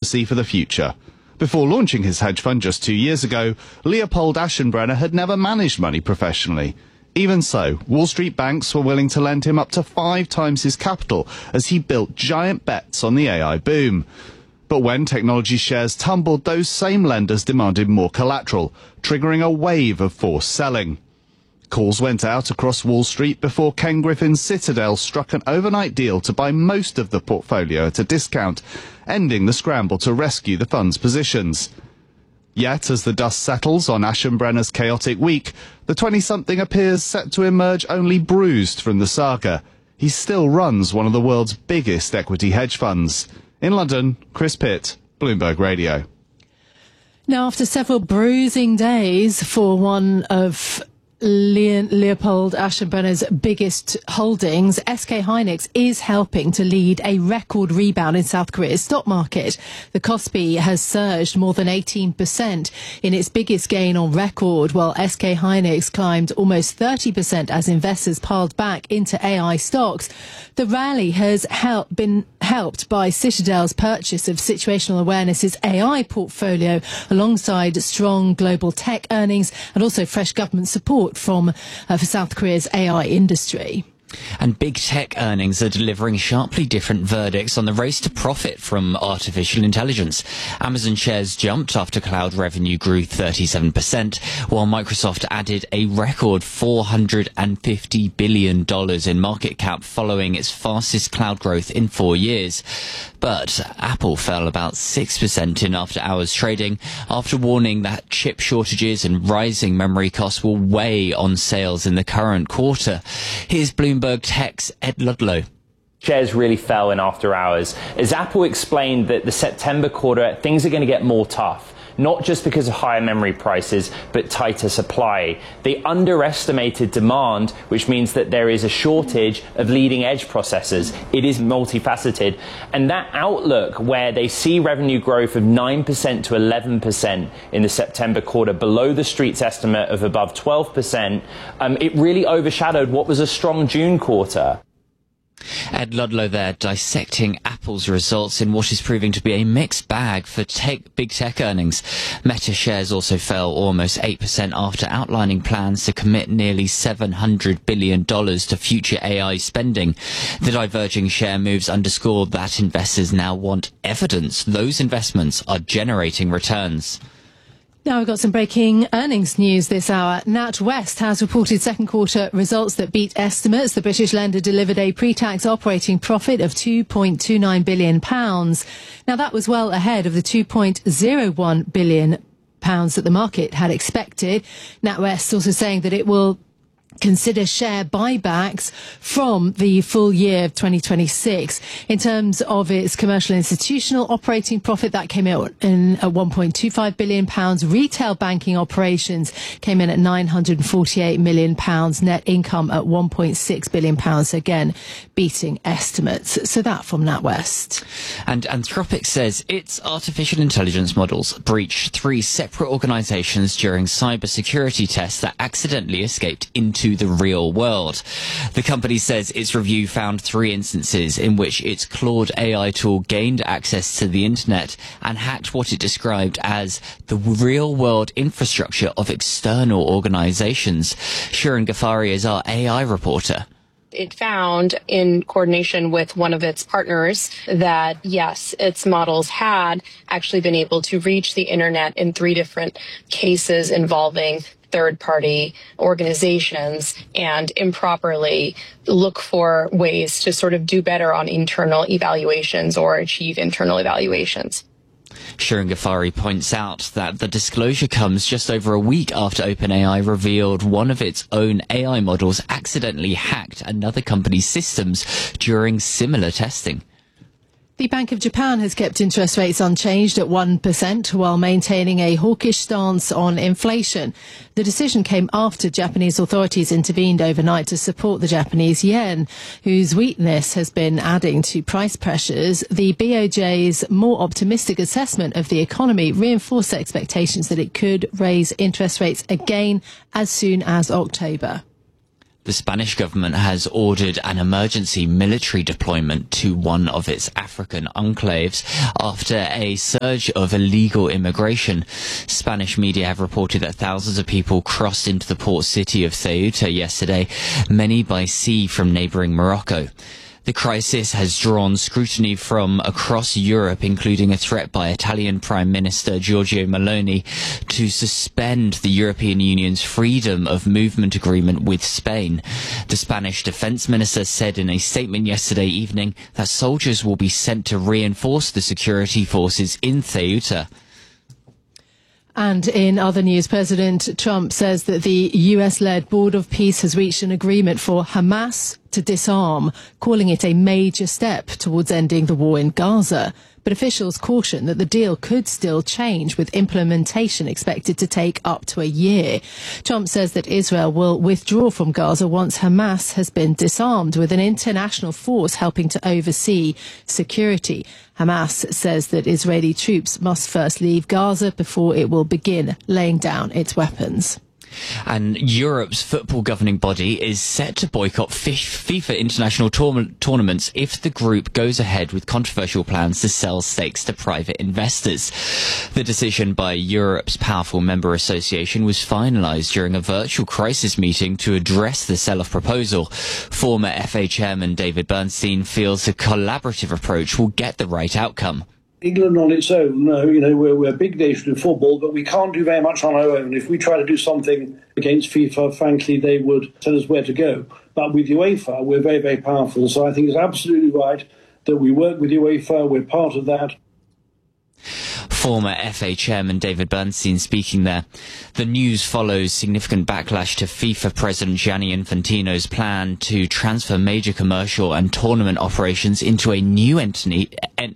efficiency for the future. Before launching his hedge fund just 2 years ago, Leopold Aschenbrenner had never managed money professionally. Even so, Wall Street banks were willing to lend him up to 5 times his capital as he built giant bets on the AI boom. But when technology shares tumbled, those same lenders demanded more collateral, triggering a wave of forced selling. Calls went out across Wall Street before Ken Griffin's Citadel struck an overnight deal to buy most of the portfolio at a discount, ending the scramble to rescue the fund's positions. Yet, as the dust settles on Aschenbrenner's chaotic week, the 20-something appears set to emerge only bruised from the saga. He still runs one of the world's biggest equity hedge funds. In London, Chris Pitt, Bloomberg Radio. Now, after several bruising days for one of Leopold Aschenbrenner's biggest holdings, SK Hynix is helping to lead a record rebound in South Korea's stock market. The Kospi has surged more than 18% in its biggest gain on record, while SK Hynix climbed almost 30% as investors piled back into AI stocks. The rally has been helped by Citadel's purchase of Situational Awareness's AI portfolio, alongside strong global tech earnings and also fresh government support for South Korea's AI industry. And big tech earnings are delivering sharply different verdicts on the race to profit from artificial intelligence. Amazon shares jumped after cloud revenue grew 37%, while Microsoft added a record $450 billion in market cap following its fastest cloud growth in 4 years. But Apple fell about 6% in after-hours trading after warning that chip shortages and rising memory costs will weigh on sales in the current quarter. Here's Bloomberg Tech's Ed Ludlow. Shares really fell in after hours as Apple explained that the September quarter things are going to get more tough, not just because of higher memory prices, but tighter supply. They underestimated demand, which means that there is a shortage of leading edge processors. It is multifaceted. And that outlook, where they see revenue growth of 9% to 11% in the September quarter, below the street's estimate of above 12%, it really overshadowed what was a strong June quarter. Ed Ludlow there dissecting Apple's results in what is proving to be a mixed bag for big tech earnings. Meta shares also fell almost 8% after outlining plans to commit nearly $700 billion to future AI spending. The diverging share moves underscore that investors now want evidence those investments are generating returns. Now we've got some breaking earnings news this hour. NatWest has reported second quarter results that beat estimates. The British lender delivered a pre-tax operating profit of £2.29 billion. Now that was well ahead of the £2.01 billion that the market had expected. NatWest also saying that it will consider share buybacks from the full year of 2026. In terms of its commercial institutional operating profit, that came out in at £1.25 billion. Retail banking operations came in at £948 million. Net income at £1.6 billion. Again, beating estimates. So that from NatWest. And Anthropic says its artificial intelligence models breached 3 separate organisations during cybersecurity tests that accidentally escaped into the real world. The company says its review found 3 instances in which its Claude AI tool gained access to the internet and hacked what it described as the real world infrastructure of external organisations. Shirin Ghaffari is our AI reporter. It found, in coordination with one of its partners, that yes, its models had actually been able to reach the internet in 3 different cases involving third-party organizations and improperly look for ways to sort of do better on internal evaluations or achieve internal evaluations. Shirin Ghaffari points out that the disclosure comes just over a week after OpenAI revealed one of its own AI models accidentally hacked another company's systems during similar testing. The Bank of Japan has kept interest rates unchanged at 1% while maintaining a hawkish stance on inflation. The decision came after Japanese authorities intervened overnight to support the Japanese yen, whose weakness has been adding to price pressures. The BOJ's more optimistic assessment of the economy reinforced expectations that it could raise interest rates again as soon as October. The Spanish government has ordered an emergency military deployment to one of its African enclaves after a surge of illegal immigration. Spanish media have reported that thousands of people crossed into the port city of Ceuta yesterday, many by sea from neighbouring Morocco. The crisis has drawn scrutiny from across Europe, including a threat by Italian Prime Minister Giorgia Meloni to suspend the European Union's freedom of movement agreement with Spain. The Spanish Defence Minister said in a statement yesterday evening that soldiers will be sent to reinforce the security forces in Ceuta. And in other news, President Trump says that the US-led Board of Peace has reached an agreement for Hamas to disarm, calling it a major step towards ending the war in Gaza. But officials caution that the deal could still change, with implementation expected to take up to a year. Trump says that Israel will withdraw from Gaza once Hamas has been disarmed, with an international force helping to oversee security. Hamas says that Israeli troops must first leave Gaza before it will begin laying down its weapons. And Europe's football governing body is set to boycott FIFA international tournaments if the group goes ahead with controversial plans to sell stakes to private investors. The decision by Europe's powerful member association was finalised during a virtual crisis meeting to address the sell-off proposal. Former FA chairman David Bernstein feels a collaborative approach will get the right outcome. England on its own, we're a big nation in football, but we can't do very much on our own. If we try to do something against FIFA, frankly, they would tell us where to go. But with UEFA, we're very, very powerful. So I think it's absolutely right that we work with UEFA. We're part of that. Former FA chairman David Bernstein speaking there. The news follows significant backlash to FIFA President Gianni Infantino's plan to transfer major commercial and tournament operations into a new entity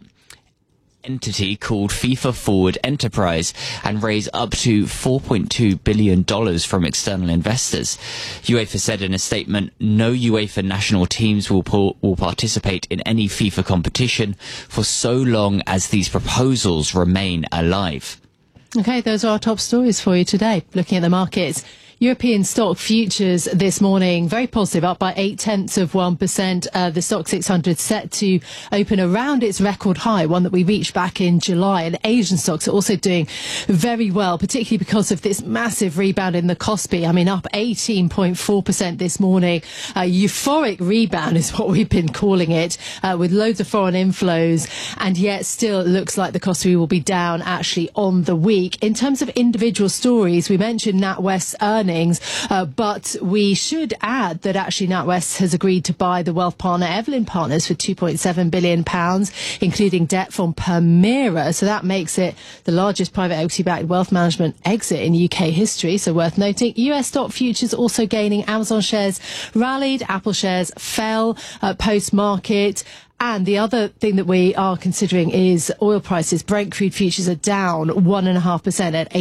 called FIFA Forward Enterprise and raise up to $4.2 billion from external investors. UEFA said in a statement, no UEFA national teams will participate in any FIFA competition for so long as these proposals remain alive. Okay, those are our top stories for you today. Looking at the markets. European stock futures this morning, very positive, up by 0.8%. The stock 600 set to open around its record high, one that we reached back in July. And Asian stocks are also doing very well, particularly because of this massive rebound in the Kospi. I mean, up 18.4% this morning. Euphoric rebound is what we've been calling it, with loads of foreign inflows. And yet still it looks like the Kospi will be down actually on the week. In terms of individual stories, we mentioned NatWest earnings. But we should add that actually NatWest has agreed to buy the wealth partner Evelyn Partners for £2.7 billion, including debt from Permira. So that makes it the largest private equity-backed wealth management exit in UK history. So worth noting. US stock futures also gaining. Amazon shares rallied. Apple shares fell post-market. And the other thing that we are considering is oil prices. Brent crude futures are down 1.5% at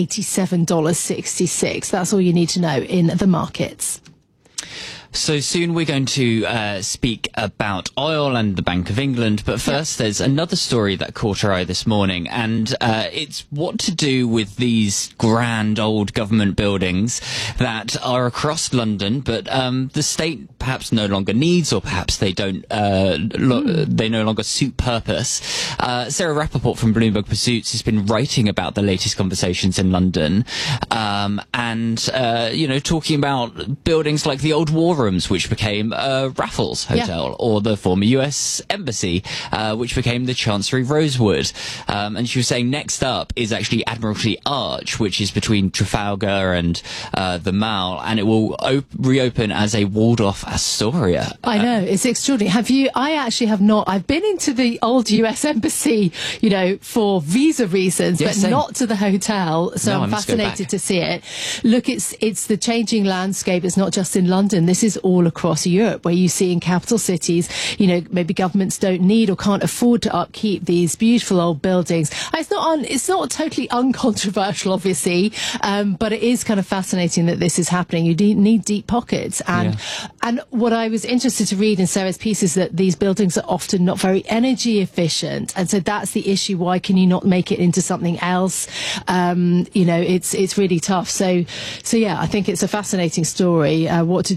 $87.66. That's all you need to know in the markets. So soon we're going to speak about oil and the Bank of England. But first, there's another story that caught our eye this morning. And it's what to do with these grand old government buildings that are across London, but the state perhaps no longer needs, or perhaps they don't, they no longer suit purpose. Sarah Rappaport from Bloomberg Pursuits has been writing about the latest conversations in London, and talking about buildings like the old War Rooms, which became Raffles Hotel, or the former US Embassy, which became the Chancery Rosewood. And she was saying next up is actually Admiralty Arch, which is between Trafalgar and the Mall, and it will reopen as a walled-off Astoria. I know, it's extraordinary. I actually have not. I've been into the old US Embassy, for visa reasons, but same. not to the hotel. So I'm fascinated to see it. Look, it's the changing landscape. It's not just in London. This is all across Europe, where you see in capital cities, maybe governments don't need or can't afford to upkeep these beautiful old buildings. It's not totally uncontroversial, obviously, but it is kind of fascinating that this is happening. You need deep pockets. And what I was interested to read in Sarah's piece is that these buildings are often not very energy efficient. And so that's the issue. Why can you not make it into something else? It's really tough. So yeah, I think it's a fascinating story, what to do with listed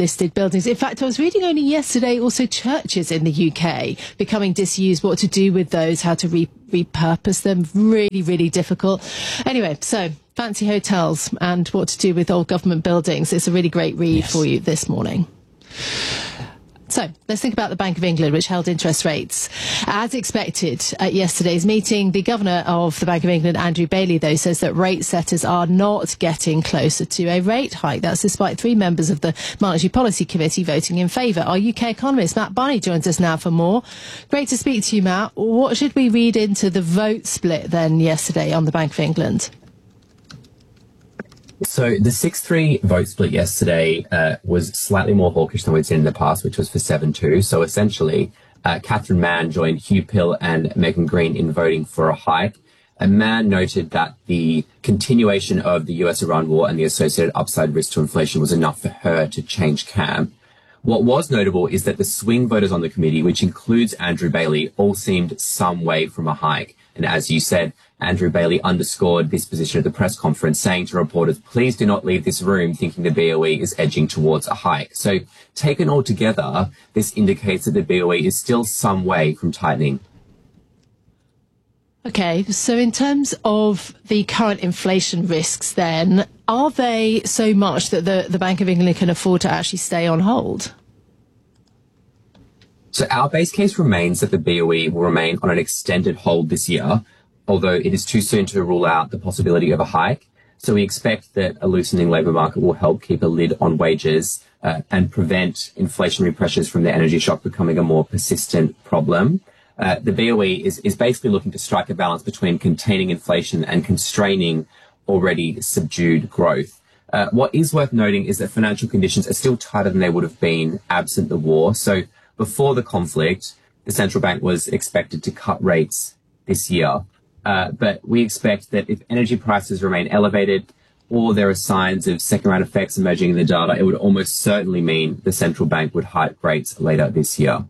listed buildings. In fact, I was reading only yesterday also churches in the UK becoming disused, what to do with those, how to repurpose them. Really, really difficult. Anyway, so fancy hotels and what to do with old government buildings. It's a really great read for you this morning. So let's think about the Bank of England, which held interest rates as expected at yesterday's meeting. The governor of the Bank of England, Andrew Bailey, though, says that rate setters are not getting closer to a rate hike. That's despite 3 members of the Monetary Policy Committee voting in favour. Our UK economist, Matt Barney, joins us now for more. Great to speak to you, Matt. What should we read into the vote split then yesterday on the Bank of England? So the 6-3 vote split yesterday was slightly more hawkish than we'd seen in the past, which was for 7-2. So essentially, Catherine Mann joined Hugh Pill and Megan Green in voting for a hike. And Mann noted that the continuation of the US-Iran war and the associated upside risk to inflation was enough for her to change camp. What was notable is that the swing voters on the committee, which includes Andrew Bailey, all seemed some way from a hike. And as you said, Andrew Bailey underscored this position at the press conference, saying to reporters, please do not leave this room thinking the BOE is edging towards a hike. So taken all together, this indicates that the BOE is still some way from tightening. Okay, so in terms of the current inflation risks then, are they so much that the Bank of England can afford to actually stay on hold? So our base case remains that the BOE will remain on an extended hold this year, although it is too soon to rule out the possibility of a hike. So we expect that a loosening labour market will help keep a lid on wages and prevent inflationary pressures from the energy shock becoming a more persistent problem. The BOE is basically looking to strike a balance between containing inflation and constraining already subdued growth. What is worth noting is that financial conditions are still tighter than they would have been absent the war. So before the conflict, the central bank was expected to cut rates this year. But we expect that if energy prices remain elevated or there are signs of second-round effects emerging in the data, it would almost certainly mean the central bank would hike rates later this year.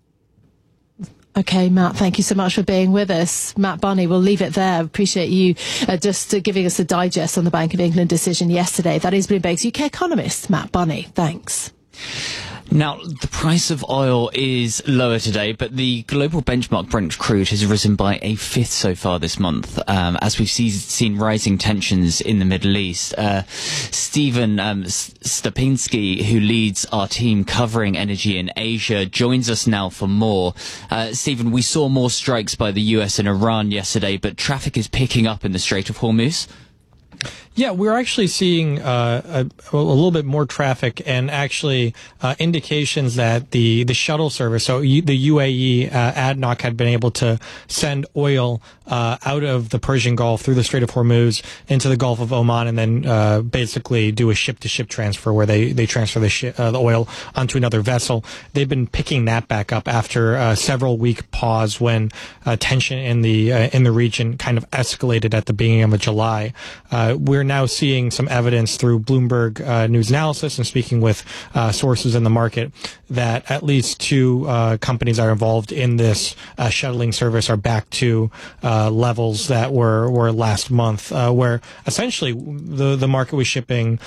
Okay, Matt, thank you so much for being with us. Matt Barney, we'll leave it there. Appreciate you just giving us a digest on the Bank of England decision yesterday. That is Bloomberg's UK economist, Matt Barney. Thanks. Now, the price of oil is lower today, but the global benchmark Brent crude has risen by a fifth so far this month, as we've seen rising tensions in the Middle East. Stephen Stepinski, who leads our team covering energy in Asia, joins us now for more. Stephen, we saw more strikes by the US and Iran yesterday, but traffic is picking up in the Strait of Hormuz. Yeah, we're actually seeing a little bit more traffic and actually indications that the shuttle service, so the UAE ADNOC had been able to send oil out of the Persian Gulf through the Strait of Hormuz into the Gulf of Oman and then basically do a ship-to-ship transfer where they transfer the oil onto another vessel. They've been picking that back up after a several-week pause when tension in the region kind of escalated at the beginning of July. We're now seeing some evidence through Bloomberg News Analysis and speaking with sources in the market that at least 2 companies that are involved in this shuttling service are back to levels that were last month, where essentially the market was shipping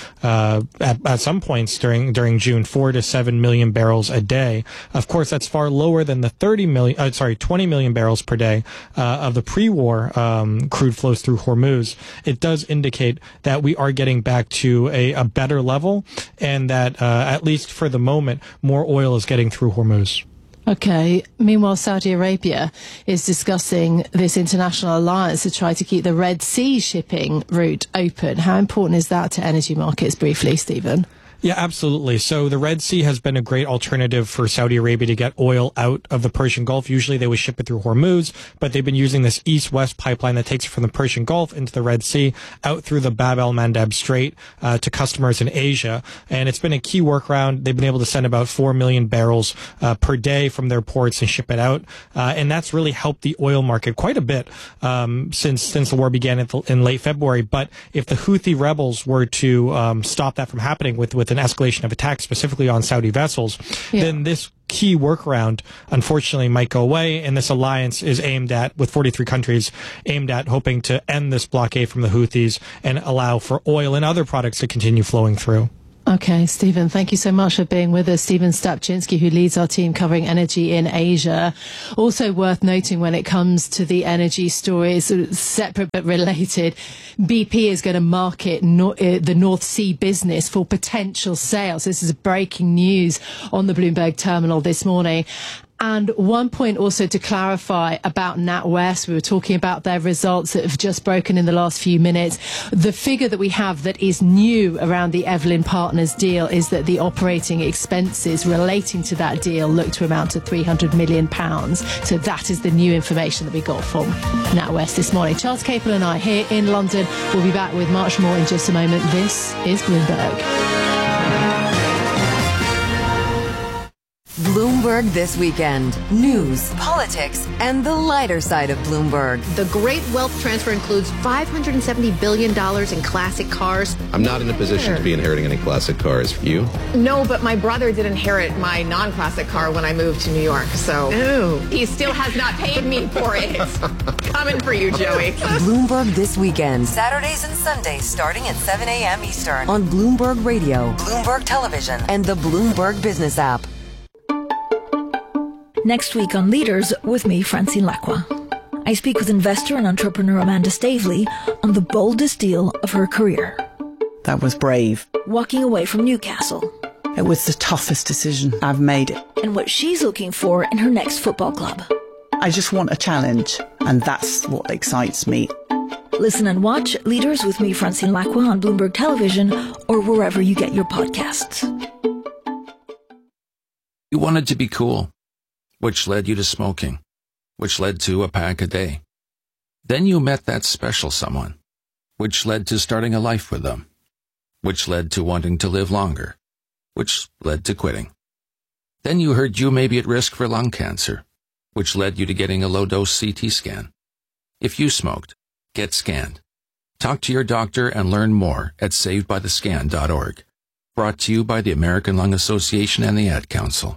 at some points during June 4 to 7 million barrels a day. Of course, that's far lower than the 20 million barrels per day of the pre-war crude flows through Hormuz. It does indicate that we are getting back to a better level and that, at least for the moment, more oil is getting through Hormuz. Okay. Meanwhile, Saudi Arabia is discussing this international alliance to try to keep the Red Sea shipping route open. How important is that to energy markets, briefly, Stephen? Yeah, absolutely. So the Red Sea has been a great alternative for Saudi Arabia to get oil out of the Persian Gulf. Usually they would ship it through Hormuz, but they've been using this east-west pipeline that takes it from the Persian Gulf into the Red Sea, out through the Bab el-Mandeb Strait to customers in Asia. And it's been a key workaround. They've been able to send about 4 million barrels per day from their ports and ship it out. And that's really helped the oil market quite a bit since the war began in late February. But if the Houthi rebels were to stop that from happening with an escalation of attacks specifically on Saudi vessels, then this key workaround unfortunately might go away, and this alliance is aimed at, with 43 countries, aimed at hoping to end this blockade from the Houthis and allow for oil and other products to continue flowing through. Okay, Stephen, thank you so much for being with us. Stephen Stapczynski, who leads our team covering energy in Asia. Also worth noting when it comes to the energy story, sort of separate but related, BP is going to market the North Sea business for potential sales. This is breaking news on the Bloomberg terminal this morning. And one point also to clarify about NatWest, we were talking about their results that have just broken in the last few minutes. The figure that we have that is new around the Evelyn Partners deal is that the operating expenses relating to that deal look to amount to £300 million. So that is the new information that we got from NatWest this morning. Charles Capel and I here in London. We'll be back with much more in just a moment. This is Bloomberg. Bloomberg This Weekend. News, politics, and the lighter side of Bloomberg. The great wealth transfer includes $570 billion in classic cars. I'm not in a position to be inheriting any classic cars. You? No, but my brother did inherit my non-classic car when I moved to New York, so he still has not paid me for it. Coming for you, Joey. Bloomberg This Weekend. Saturdays and Sundays starting at 7 a.m. Eastern on Bloomberg Radio, Bloomberg Television, and the Bloomberg Business app. Next week on Leaders with me, Francine Lacqua. I speak with investor and entrepreneur Amanda Stavely on the boldest deal of her career. That was brave. Walking away from Newcastle. It was the toughest decision I've made. And what she's looking for in her next football club. I just want a challenge, and that's what excites me. Listen and watch Leaders with me, Francine Lacqua, on Bloomberg Television or wherever you get your podcasts. You wanted to be cool, which led you to smoking, which led to a pack a day. Then you met that special someone, which led to starting a life with them, which led to wanting to live longer, which led to quitting. Then you heard you may be at risk for lung cancer, which led you to getting a low-dose CT scan. If you smoked, get scanned. Talk to your doctor and learn more at savedbythescan.org. Brought to you by the American Lung Association and the Ad Council.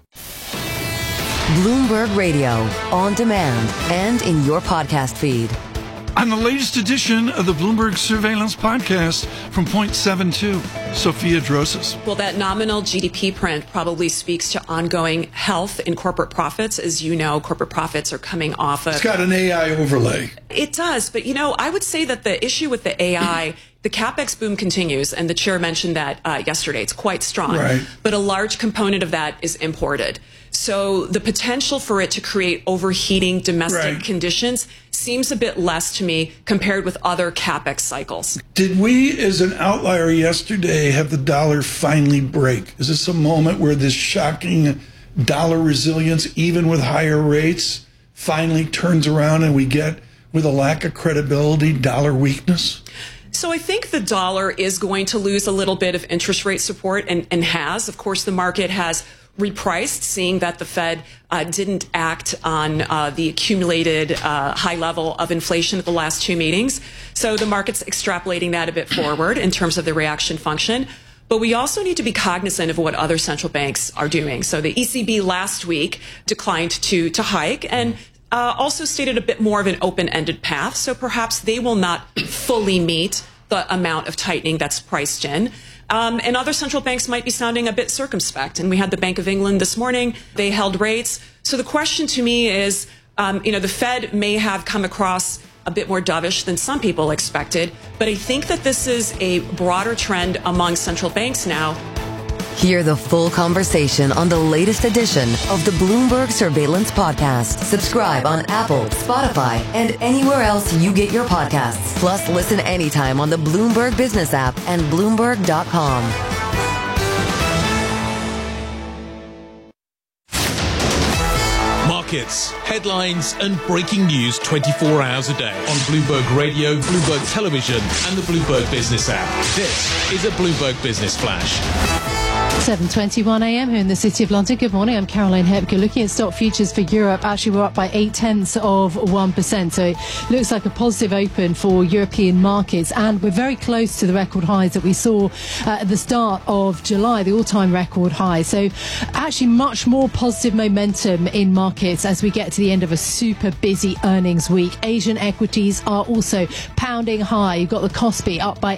Bloomberg Radio, on demand and in your podcast feed. On the latest edition of the Bloomberg Surveillance Podcast from Point 72, Sophia Drosas. Well, that nominal GDP print probably speaks to ongoing health in corporate profits. As you know, corporate profits are coming off of... It's got an AI overlay. It does. But, I would say that the issue with the AI... The CapEx boom continues, and the chair mentioned that yesterday. It's quite strong. Right. But a large component of that is imported. So the potential for it to create overheating domestic conditions seems a bit less to me compared with other CapEx cycles. Did we, as an outlier yesterday, have the dollar finally break? Is this a moment where this shocking dollar resilience, even with higher rates, finally turns around and we get, with a lack of credibility, dollar weakness? So I think the dollar is going to lose a little bit of interest rate support and has. Of course, the market has repriced, seeing that the Fed didn't act on the accumulated high level of inflation at the last two meetings. So the market's extrapolating that a bit forward in terms of the reaction function. But we also need to be cognizant of what other central banks are doing. So the ECB last week declined to hike and also stated a bit more of an open-ended path. So perhaps they will not fully meet the amount of tightening that's priced in. And other central banks might be sounding a bit circumspect. And we had the Bank of England this morning. They held rates. So the question to me is, the Fed may have come across a bit more dovish than some people expected. But I think that this is a broader trend among central banks now. Hear the full conversation on the latest edition of the Bloomberg Surveillance Podcast. Subscribe on Apple, Spotify, and anywhere else you get your podcasts. Plus, listen anytime on the Bloomberg Business app and Bloomberg.com. Markets, headlines, and breaking news 24 hours a day on Bloomberg Radio, Bloomberg Television, and the Bloomberg Business app. This is a Bloomberg Business Flash. 7:21 a.m. here in the City of London. Good morning, I'm Caroline Hepker. Looking at stock futures for Europe, actually we're up by 0.8%. So it looks like a positive open for European markets, and we're very close to the record highs that we saw at the start of July, the all-time record high. So actually much more positive momentum in markets as we get to the end of a super busy earnings week. Asian equities are also pounding high. You've got the Kospi up by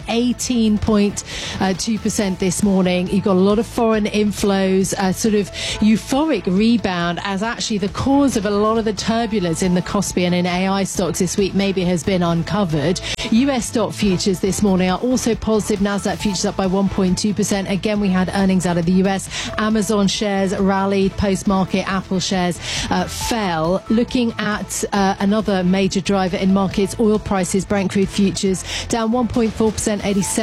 18.2% this morning. You've got a lot of foreign inflows, a sort of euphoric rebound as actually the cause of a lot of the turbulence in the Kospi and in AI stocks this week maybe has been uncovered. US stock futures this morning are also positive. Nasdaq futures up by 1.2%. Again, we had earnings out of the US. Amazon shares rallied post-market. Apple shares fell. Looking at another major driver in markets, oil prices, Brent crude futures down 1.4%,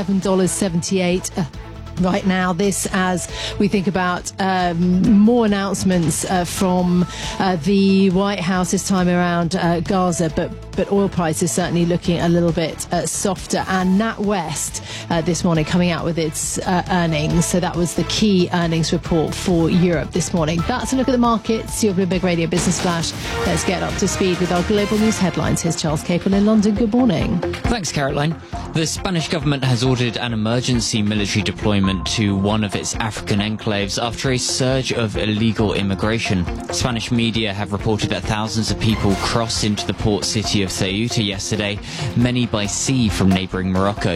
$87.78. Right now, this as we think about more announcements from the White House this time around Gaza, but oil prices certainly looking a little bit softer. And NatWest this morning coming out with its earnings. So that was the key earnings report for Europe this morning. That's a look at the markets. Your Bloomberg Radio Business Flash. Let's get up to speed with our global news headlines. Here's Charles Capel in London. Good morning. Thanks, Caroline. The Spanish government has ordered an emergency military deployment to one of its African enclaves after a surge of illegal immigration. Spanish media have reported that thousands of people crossed into the port city of Ceuta yesterday, many by sea from neighbouring Morocco.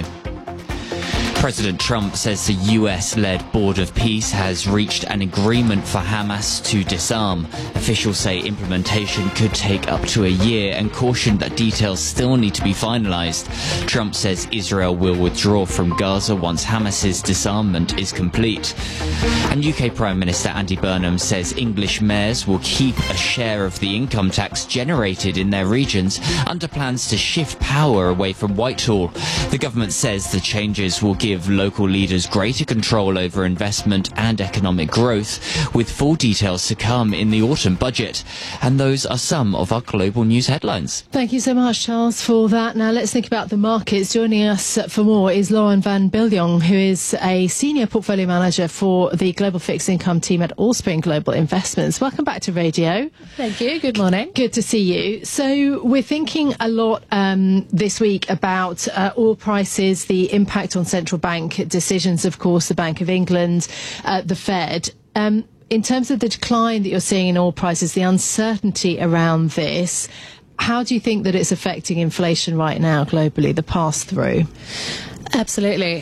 President Trump says the US-led Board of Peace has reached an agreement for Hamas to disarm. Officials say implementation could take up to a year and caution that details still need to be finalized. Trump says Israel will withdraw from Gaza once Hamas's disarmament is complete. And UK Prime Minister Andy Burnham says English mayors will keep a share of the income tax generated in their regions under plans to shift power away from Whitehall. The government says the changes will give local leaders greater control over investment and economic growth, with full details to come in the autumn budget. And those are some of our global news headlines. Thank you so much, Charles, for that. Now let's think about the markets. Joining us for more is Lauren van Biljong, who is a senior portfolio manager for the global fixed income team at Allspring Global Investments. Welcome back to radio. Thank you. Good morning. Good to see you. So we're thinking a lot this week about oil prices, the impact on central bank decisions, of course, the Bank of England, the Fed. In terms of the decline that you're seeing in oil prices, the uncertainty around this, how do you think that it's affecting inflation right now globally, the pass-through? Absolutely.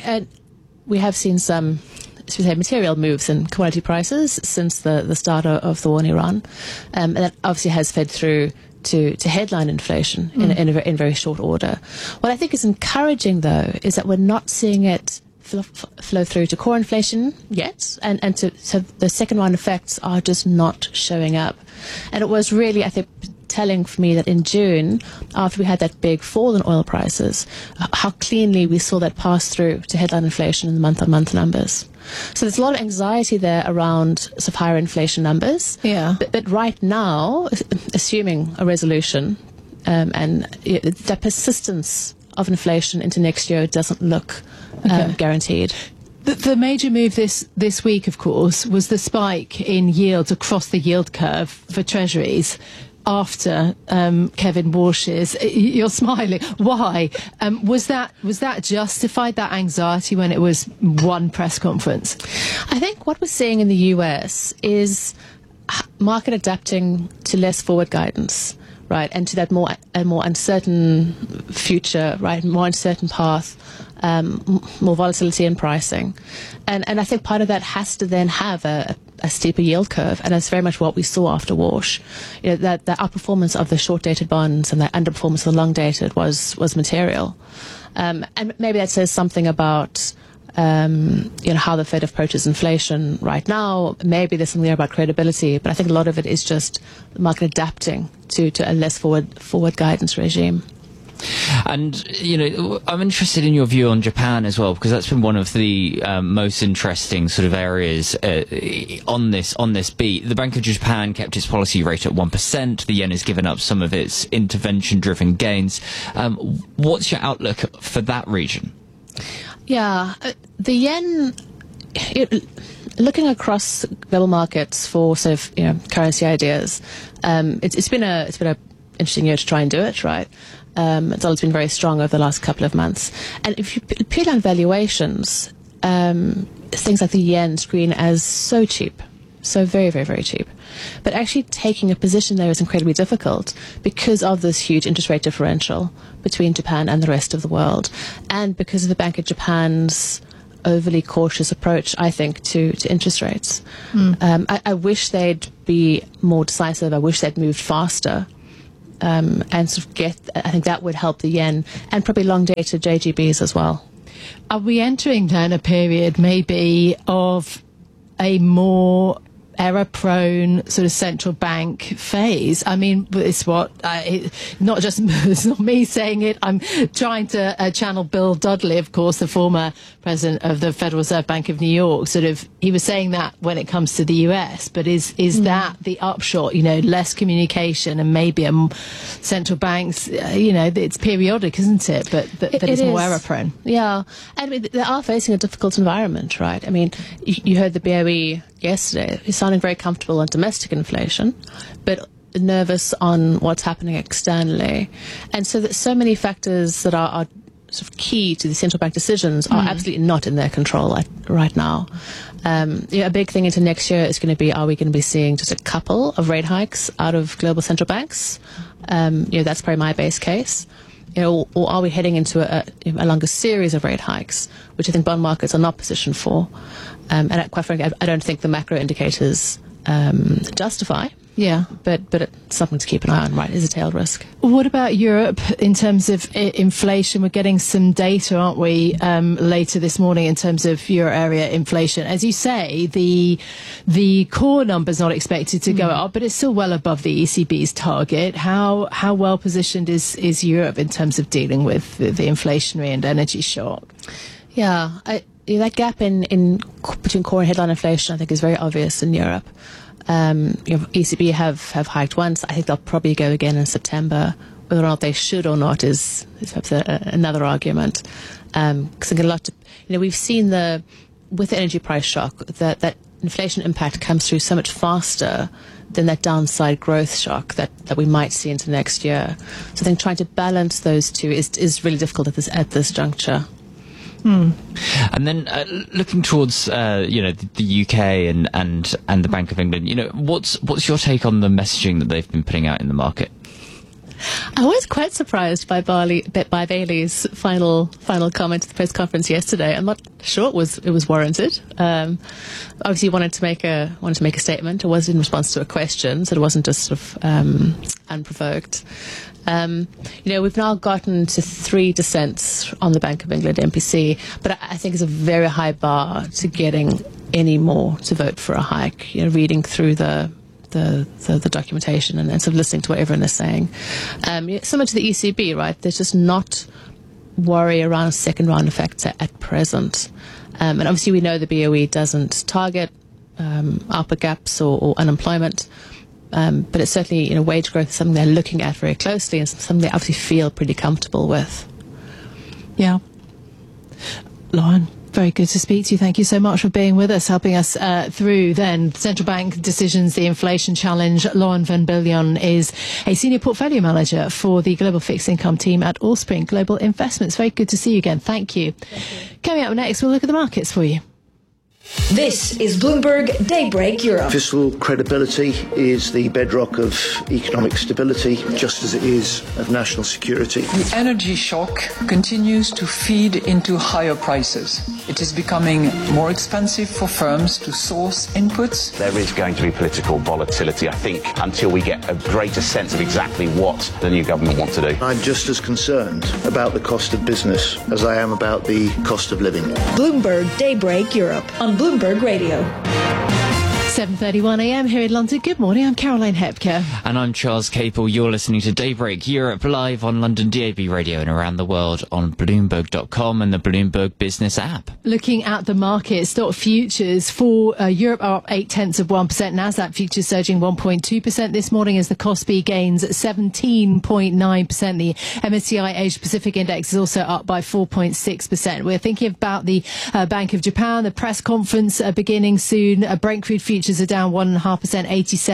We have seen some, should we say, material moves in commodity prices since the start of the war in Iran. And that obviously has fed through to headline inflation in very short order. What I think is encouraging, though, is that we're not seeing it flow through to core inflation yet, and so the second round effects are just not showing up. And it was really, I think, telling for me that in June, after we had that big fall in oil prices, how cleanly we saw that pass through to headline inflation in the month-on-month numbers. So there's a lot of anxiety there around sort of higher inflation numbers. Yeah. But right now, assuming a resolution and the persistence of inflation into next year doesn't look guaranteed. The major move this week, of course, was the spike in yields across the yield curve for treasuries after Kevin Walsh's. You're smiling. Why? Was that justified, that anxiety, when it was one press conference? I think what we're seeing in the US is market adapting to less forward guidance, right, and to that more uncertain future, right, more uncertain path, more volatility in pricing, and I think part of that has to then have a steeper yield curve, and that's very much what we saw after Walsh. You know, that the outperformance of the short-dated bonds and the underperformance of the long-dated was material, and maybe that says something about how the Fed approaches inflation right now. Maybe there's something there about credibility, but I think a lot of it is just the market adapting to a less forward guidance regime. And, I'm interested in your view on Japan as well, because that's been one of the most interesting sort of areas on this beat. The Bank of Japan kept its policy rate at 1%. The yen has given up some of its intervention-driven gains. What's your outlook for that region? Yeah, the yen, looking across global markets for sort of currency ideas, it's been a interesting year to try and do it, right? The dollar's been very strong over the last couple of months, and if you peel down valuations, things like the yen screen as so cheap, so very, very, very cheap. But actually taking a position there is incredibly difficult because of this huge interest rate differential between Japan and the rest of the world, and because of the Bank of Japan's overly cautious approach, I think, to interest rates. I wish they'd be more decisive. I wish they'd moved faster. And sort of I think that would help the yen and probably long-dated JGBs as well. Are we entering then a period maybe of a more error-prone sort of central bank phase? I mean, it's not just, it's not me saying it. I'm trying to channel Bill Dudley, of course, the former president of the Federal Reserve Bank of New York. Sort of, he was saying that when it comes to the US, but is that the upshot? Less communication and maybe central banks. It's periodic, isn't it? But it's more error-prone. Yeah, and I mean, they are facing a difficult environment, right? I mean, you heard the BOE yesterday. He's sounding very comfortable on domestic inflation, but nervous on what's happening externally. And so that so many factors that are sort of key to the central bank decisions are absolutely not in their control right now. A big thing into next year is going to be, are we going to be seeing just a couple of rate hikes out of global central banks? That's probably my base case. Or are we heading into a longer series of rate hikes, which I think bond markets are not positioned for? And quite frankly, I don't think the macro indicators justify. Yeah, but it's something to keep an eye on, right? Is a tail risk. What about Europe in terms of inflation? We're getting some data, aren't we, later this morning in terms of Euro area inflation. As you say, the core number's not expected to go up, but it's still well above the ECB's target. How well positioned is Europe in terms of dealing with the inflationary and energy shock? Yeah, that gap in between core and headline inflation, I think, is very obvious in Europe. ECB have hiked once. I think they'll probably go again in September. Whether or not they should or not is perhaps another argument. Because I think a lot. We've seen with the energy price shock that inflation impact comes through so much faster than that downside growth shock that we might see into next year. So I think trying to balance those two is really difficult at this juncture. And then looking towards the UK and the Bank of England, what's your take on the messaging that they've been putting out in the market? I was quite surprised by Bailey's final comment at the press conference yesterday. I'm not sure it was warranted. Obviously, he wanted to make a statement. It was in response to a question, so it wasn't just sort of unprovoked. We've now gotten to 3 dissents on the Bank of England MPC, but I think it's a very high bar to getting any more to vote for a hike. Reading through the documentation and sort of listening to what everyone is saying. Similar to the ECB, right? There's just not worry around second round effects at present. And obviously we know the BOE doesn't target output gaps or unemployment. But it's certainly, wage growth is something they're looking at very closely and something they obviously feel pretty comfortable with. Yeah. Lauren, very good to speak to you. Thank you so much for being with us, helping us through then central bank decisions, the inflation challenge. Lauren van Biljon is a senior portfolio manager for the global fixed income team at Allspring Global Investments. Very good to see you again. Thank you. Coming up next, we'll look at the markets for you. This is Bloomberg Daybreak Europe. Fiscal credibility is the bedrock of economic stability, just as it is of national security. The energy shock continues to feed into higher prices. It is becoming more expensive for firms to source inputs. There is going to be political volatility, I think, until we get a greater sense of exactly what the new government wants to do. I'm just as concerned about the cost of business as I am about the cost of living. Bloomberg Daybreak Europe on Bloomberg Radio. 7:31 a.m. here in London. Good morning, I'm Caroline Hepker. And I'm Charles Capel. You're listening to Daybreak Europe live on London DAB radio and around the world on Bloomberg.com and the Bloomberg Business app. Looking at the market, stock futures for Europe are up 0.8%. Nasdaq futures surging 1.2% this morning as the Kospi gains 17.9%. The MSCI Asia Pacific Index is also up by 4.6%. We're thinking about the Bank of Japan, the press conference beginning soon. Brent crude futures are down 1.5%,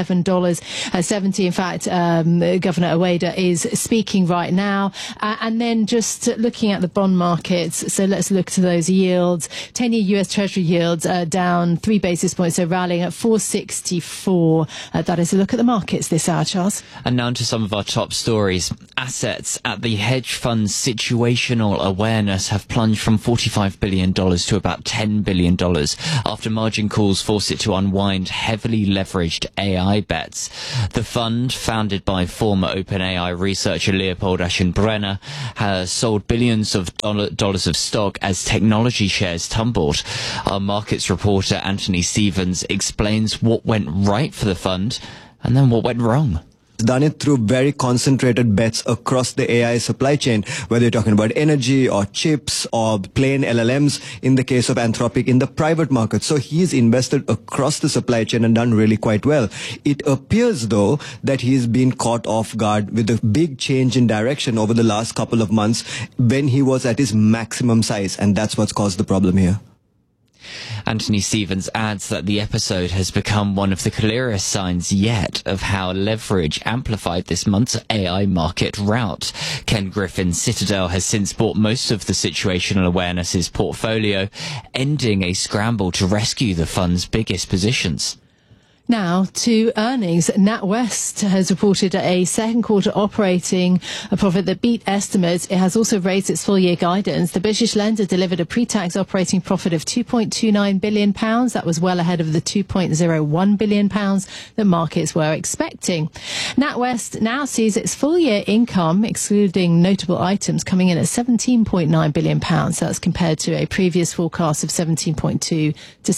$87.70. In fact, Governor Ueda is speaking right now. And then just looking at the bond markets, so let's look to those yields. 10-year US Treasury yields are down 3 basis points, so rallying at 464. That is a look at the markets this hour, Charles. And now to some of our top stories. Assets at the hedge fund's situational awareness have plunged from $45 billion to about $10 billion after margin calls force it to unwind heavily leveraged AI bets. The fund, founded by former OpenAI researcher Leopold Aschenbrenner, has sold billions of dollars of stock as technology shares tumbled. Our markets reporter Anthony Stevens explains what went right for the fund and then what went wrong. Done it through very concentrated bets across the AI supply chain, whether you're talking about energy or chips or plain LLMs in the case of Anthropic in the private market. So he's invested across the supply chain and done really quite well. It appears, though, that he's been caught off guard with a big change in direction over the last couple of months when he was at his maximum size, and that's what's caused the problem here. Anthony Stevens adds that the episode has become one of the clearest signs yet of how leverage amplified this month's AI market rout. Ken Griffin's Citadel has since bought most of the situational awareness's portfolio, ending a scramble to rescue the fund's biggest positions. Now to earnings. NatWest has reported a second quarter operating profit that beat estimates. It has also raised its full year guidance. The British lender delivered a pre-tax operating profit of £2.29 billion. That was well ahead of the £2.01 billion that markets were expecting. NatWest now sees its full year income, excluding notable items, coming in at £17.9 billion. That's compared to a previous forecast of 17.2 to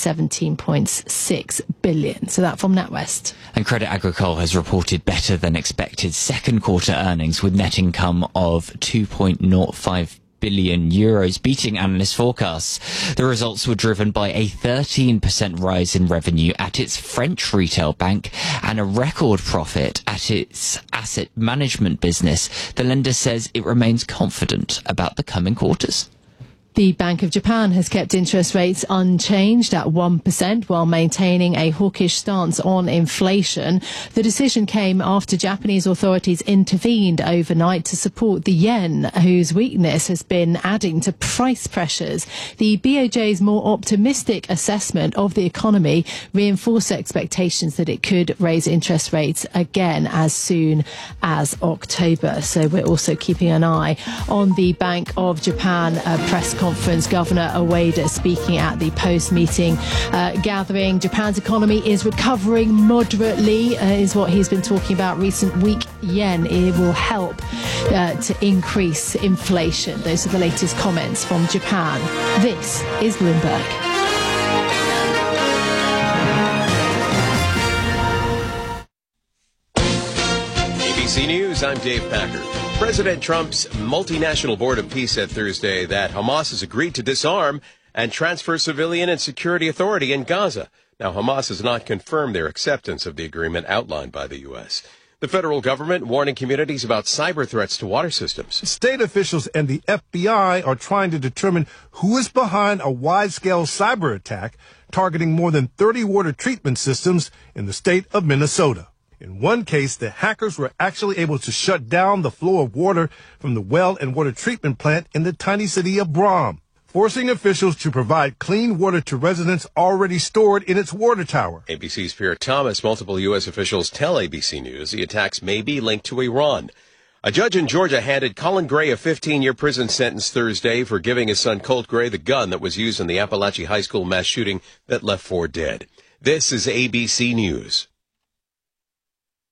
17.6 billion. So that from NatWest. And Crédit Agricole has reported better than expected second quarter earnings with net income of €2.05 billion, beating analyst forecasts. The results were driven by a 13% rise in revenue at its French retail bank and a record profit at its asset management business. The lender says it remains confident about the coming quarters. The Bank of Japan has kept interest rates unchanged at 1% while maintaining a hawkish stance on inflation. The decision came after Japanese authorities intervened overnight to support the yen, whose weakness has been adding to price pressures. The BOJ's more optimistic assessment of the economy reinforced expectations that it could raise interest rates again as soon as October. So we're also keeping an eye on the Bank of Japan press conference. Governor Ueda speaking at the post-meeting gathering. Japan's economy is recovering moderately, is what he's been talking about. Recent weak yen, it will help to increase inflation. Those are the latest comments from Japan. This is Bloomberg. ABC News, I'm Dave Packard. President Trump's multinational board of peace said Thursday that Hamas has agreed to disarm and transfer civilian and security authority in Gaza. Now, Hamas has not confirmed their acceptance of the agreement outlined by the U.S. The federal government warning communities about cyber threats to water systems. State officials and the FBI are trying to determine who is behind a wide-scale cyber attack targeting more than 30 water treatment systems in the state of Minnesota. In one case, the hackers were actually able to shut down the flow of water from the well and water treatment plant in the tiny city of Brom, forcing officials to provide clean water to residents already stored in its water tower. ABC's Pierre Thomas, multiple U.S. officials tell ABC News the attacks may be linked to Iran. A judge in Georgia handed Colin Gray a 15-year prison sentence Thursday for giving his son Colt Gray the gun that was used in the Appalachia High School mass shooting that left 4 dead. This is ABC News.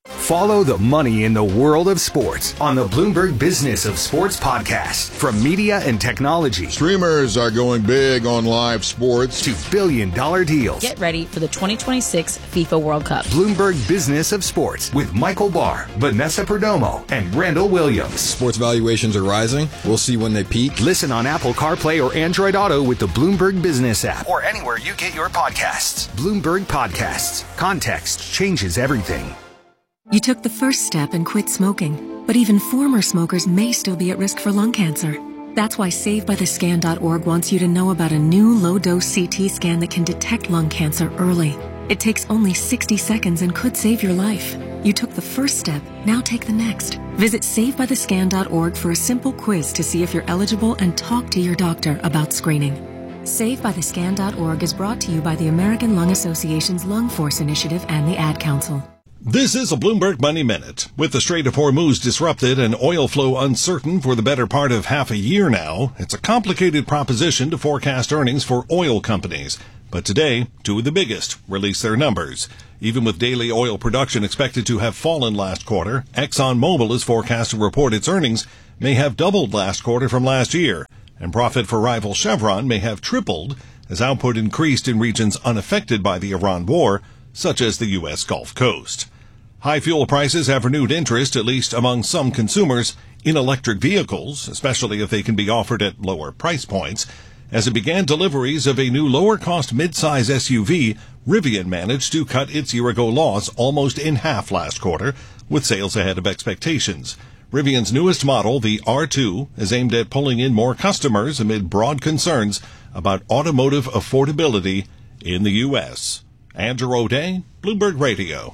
Follow the money in the world of sports on the Bloomberg Business of Sports podcast. From media and technology, streamers are going big on live sports, to billion-dollar deals. Get ready for the 2026 FIFA World Cup. Bloomberg Business of Sports with Michael Barr, Vanessa Perdomo, and Randall Williams. Sports valuations are rising. We'll see when they peak. Listen on Apple CarPlay or Android Auto with the Bloomberg Business app, or anywhere you get your podcasts. Bloomberg Podcasts. Context changes everything. You took the first step and quit smoking, but even former smokers may still be at risk for lung cancer. That's why SaveByTheScan.org wants you to know about a new low-dose CT scan that can detect lung cancer early. It takes only 60 seconds and could save your life. You took the first step, now take the next. Visit SaveByTheScan.org for a simple quiz to see if you're eligible and talk to your doctor about screening. SaveByTheScan.org is brought to you by the American Lung Association's Lung Force Initiative and the Ad Council. This is a Bloomberg Money Minute. With the Strait of Hormuz disrupted and oil flow uncertain for the better part of half a year now, it's a complicated proposition to forecast earnings for oil companies. But today, two of the biggest released their numbers. Even with daily oil production expected to have fallen last quarter, ExxonMobil is forecast to report its earnings may have doubled last quarter from last year, and profit for rival Chevron may have tripled as output increased in regions unaffected by the Iran war, such as the U.S. Gulf Coast. High fuel prices have renewed interest, at least among some consumers, in electric vehicles, especially if they can be offered at lower price points. As it began deliveries of a new lower-cost mid-size SUV, Rivian managed to cut its year-ago loss almost in half last quarter, with sales ahead of expectations. Rivian's newest model, the R2, is aimed at pulling in more customers amid broad concerns about automotive affordability in the U.S. Andrew O'Day, Bloomberg Radio.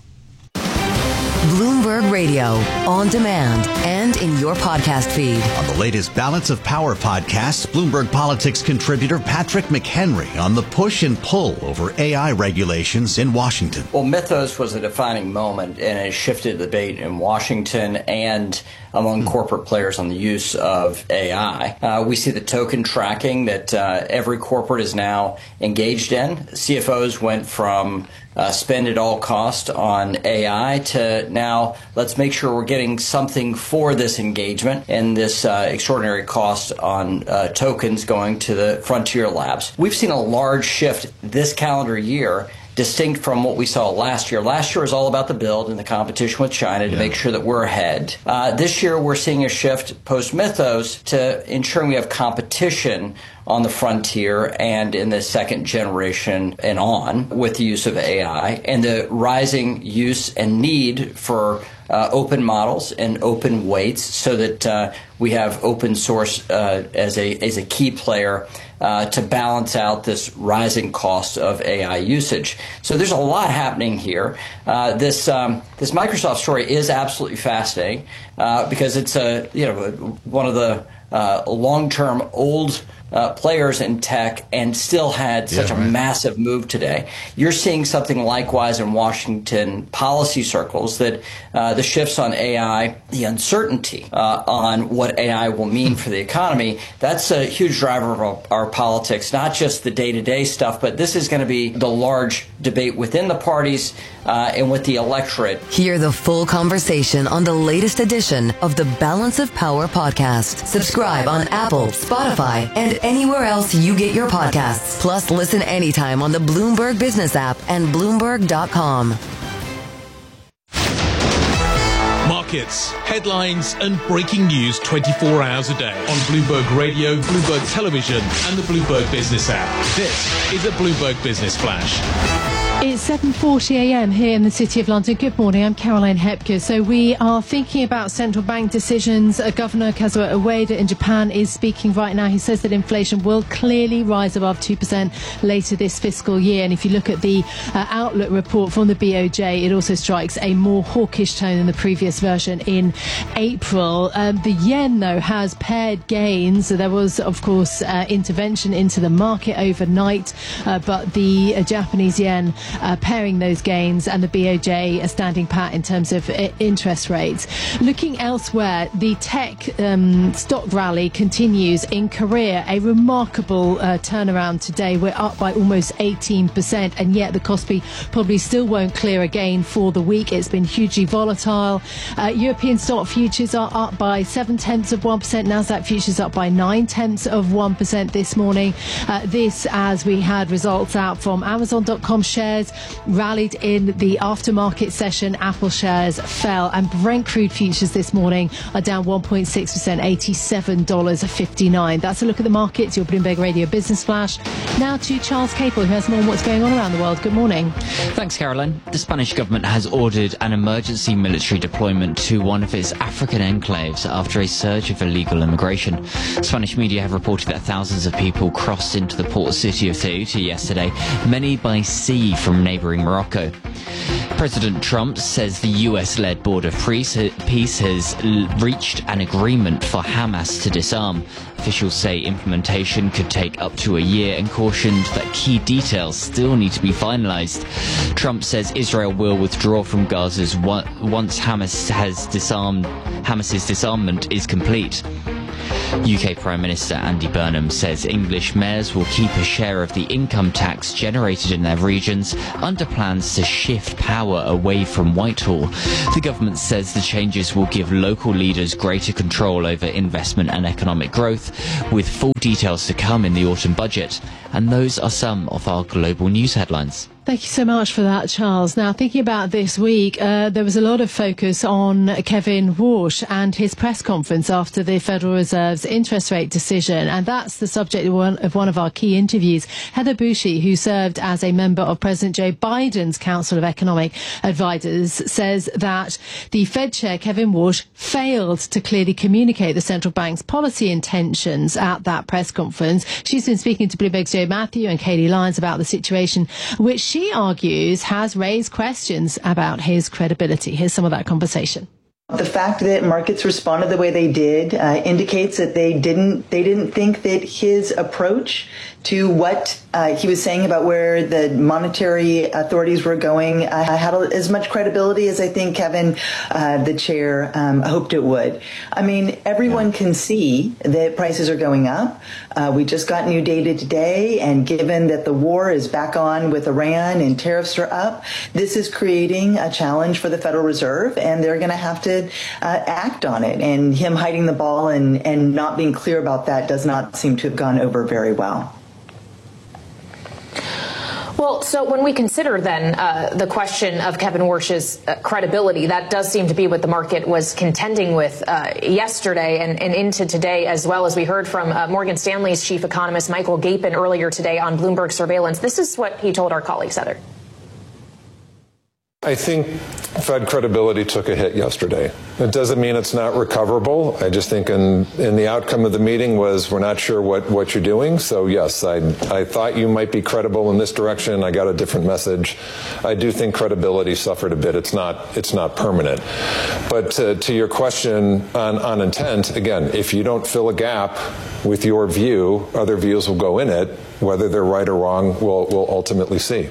Bloomberg Radio, on demand and in your podcast feed. On the latest Balance of Power podcast, Bloomberg Politics contributor Patrick McHenry on the push and pull over AI regulations in Washington. Well, Mythos was a defining moment, and it shifted the debate in Washington and among corporate players on the use of AI. We see the token tracking that every corporate is now engaged in. CFOs went from spend at all cost on AI to now let's make sure we're getting something for this engagement and this extraordinary cost on tokens going to the frontier labs. We've seen a large shift this calendar year, distinct from what we saw last year. Last year was all about the build and the competition with China to make sure that we're ahead. This year we're seeing a shift post-Mythos to ensuring we have competition on the frontier and in the second generation and on with the use of AI and the rising use and need for open models and open weights so that we have open source as a key player to balance out this rising cost of AI usage. So there's a lot happening here. This Microsoft story is absolutely fascinating because it's one of the long-term old players in tech and still had such a massive move today. You're seeing something likewise in Washington policy circles that the shifts on AI, the uncertainty on what AI will mean for the economy, that's a huge driver of our politics, not just the day-to-day stuff, but this is going to be the large debate within the parties and with the electorate. Hear the full conversation on the latest edition of the Balance of Power podcast. Subscribe on Apple, Spotify, and anywhere else you get your podcasts. Plus, listen anytime on the Bloomberg Business app and Bloomberg.com. Markets, headlines, and breaking news 24 hours a day on Bloomberg Radio, Bloomberg Television, and the Bloomberg Business app. This is a Bloomberg Business Flash. It's 7:40 a.m. here in the City of London. Good morning, I'm Caroline Hepker. So we are thinking about central bank decisions. Governor Kazuo Ueda in Japan is speaking right now. He says that inflation will clearly rise above 2% later this fiscal year. And if you look at the outlook report from the BOJ, it also strikes a more hawkish tone than the previous version in April. The yen, though, has paired gains. So there was, of course, intervention into the market overnight, but the Japanese yen pairing those gains, and the BOJ standing pat in terms of interest rates. Looking elsewhere, the tech stock rally continues in Korea. A remarkable turnaround today. We're up by almost 18%, and yet the Kospi probably still won't clear again for the week. It's been hugely volatile. European stock futures are up by 0.7%. Nasdaq futures up by 0.9% this morning. This as we had results out from Amazon.com. shares rallied in the aftermarket session. Apple shares fell, and Brent crude futures this morning are down 1.6%, $87.59. That's a look at the markets. Your Bloomberg Radio Business Flash. Now to Charles Capel, who has more on what's going on around the world. Good morning. Thanks, Caroline. The Spanish government has ordered an emergency military deployment to one of its African enclaves after a surge of illegal immigration. Spanish media have reported that thousands of people crossed into the port city of Ceuta yesterday, many by sea from neighbouring Morocco. President Trump says the US-led Board of Peace has reached an agreement for Hamas to disarm. Officials say implementation could take up to a year and cautioned that key details still need to be finalised. Trump says Israel will withdraw from Gaza once Hamas's disarmament is complete. UK Prime Minister Andy Burnham says English mayors will keep a share of the income tax generated in their regions under plans to shift power away from Whitehall. The government says the changes will give local leaders greater control over investment and economic growth, with full details to come in the autumn budget. And those are some of our global news headlines. Thank you so much for that, Charles. Now, thinking about this week, there was a lot of focus on Kevin Warsh and his press conference after the Federal Reserve's interest rate decision. And that's the subject of one of our key interviews. Heather Bushey, who served as a member of President Joe Biden's Council of Economic Advisors, says that the Fed chair, Kevin Warsh, failed to clearly communicate the central bank's policy intentions at that press conference. She's been speaking to Bloomberg's Joe Matthew and Katie Lyons about the situation, which she argues has raised questions about his credibility. Here's some of that conversation. The fact that markets responded the way they did indicates that they didn't think that his approach to what he was saying about where the monetary authorities were going had as much credibility as I think Kevin, the chair, hoped it would. I mean, everyone can see that prices are going up. We just got new data today, and given that the war is back on with Iran and tariffs are up, this is creating a challenge for the Federal Reserve, and they're going to have to act on it. And him hiding the ball and not being clear about that does not seem to have gone over very well. Well, so when we consider then the question of Kevin Warsh's credibility, that does seem to be what the market was contending with yesterday and into today, as well as we heard from Morgan Stanley's chief economist Michael Gapin earlier today on Bloomberg Surveillance. This is what he told our colleagues, Heather. I think Fed credibility took a hit yesterday. It doesn't mean it's not recoverable. I just think in the outcome of the meeting was we're not sure what you're doing. So, yes, I thought you might be credible in this direction. I got a different message. I do think credibility suffered a bit. It's not permanent. But to your question on intent, again, if you don't fill a gap with your view, other views will go in it. Whether they're right or wrong, we'll ultimately see.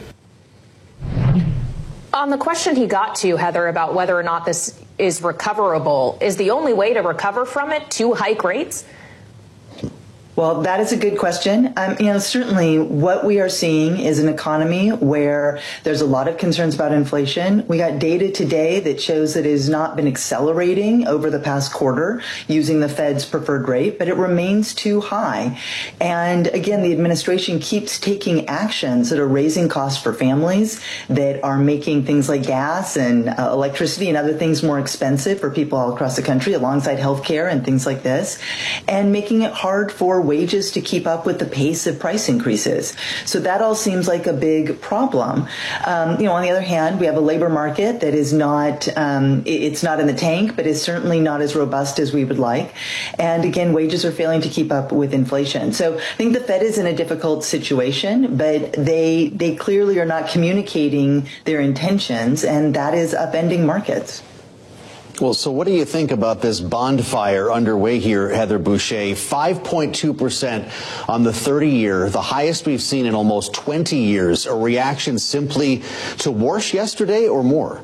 On the question he got to, Heather, about whether or not this is recoverable, is the only way to recover from it to hike rates? Well, that is a good question. Certainly what we are seeing is an economy where there's a lot of concerns about inflation. We got data today that shows that it has not been accelerating over the past quarter using the Fed's preferred rate, but it remains too high. And again, the administration keeps taking actions that are raising costs for families, that are making things like gas and electricity and other things more expensive for people all across the country, alongside healthcare and things like this, and making it hard for wages to keep up with the pace of price increases. So that all seems like a big problem. On the other hand, we have a labor market that is not, it's not in the tank, but is certainly not as robust as we would like. And again, wages are failing to keep up with inflation. So I think the Fed is in a difficult situation, but they clearly are not communicating their intentions, and that is upending markets. Well, so what do you think about this bond fire underway here, Heather Boushey? 5.2% on the 30-year, the highest we've seen in almost 20 years. A reaction simply to worse yesterday or more?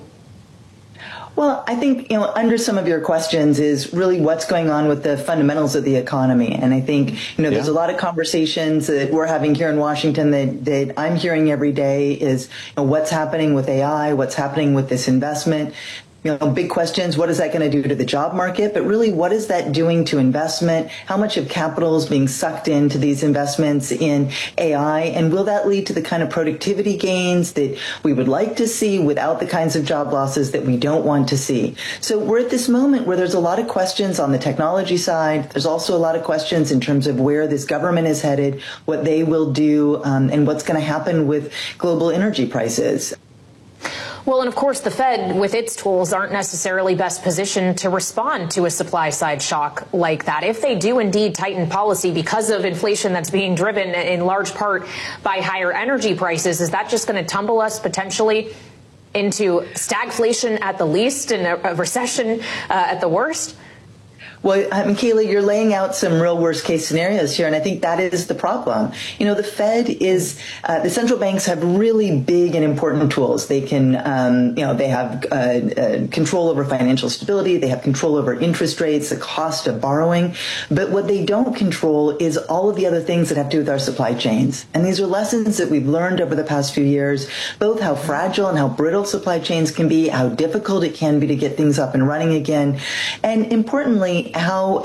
Well, I think, under some of your questions is really what's going on with the fundamentals of the economy. And I think, there's a lot of conversations that we're having here in Washington that I'm hearing every day is what's happening with AI, what's happening with this investment. Big questions. What is that going to do to the job market? But really, what is that doing to investment? How much of capital is being sucked into these investments in AI? And will that lead to the kind of productivity gains that we would like to see without the kinds of job losses that we don't want to see? So we're at this moment where there's a lot of questions on the technology side. There's also a lot of questions in terms of where this government is headed, what they will do, and what's going to happen with global energy prices. Well, and of course, the Fed, with its tools, aren't necessarily best positioned to respond to a supply-side shock like that. If they do indeed tighten policy because of inflation that's being driven in large part by higher energy prices, is that just going to tumble us potentially into stagflation at the least and a recession at the worst? Well, Kayla, you're laying out some real worst case scenarios here, and I think that is the problem. The Fed is, the central banks have really big and important tools. They can, they have control over financial stability. They have control over interest rates, the cost of borrowing. But what they don't control is all of the other things that have to do with our supply chains. And these are lessons that we've learned over the past few years, both how fragile and how brittle supply chains can be, how difficult it can be to get things up and running again, and importantly, how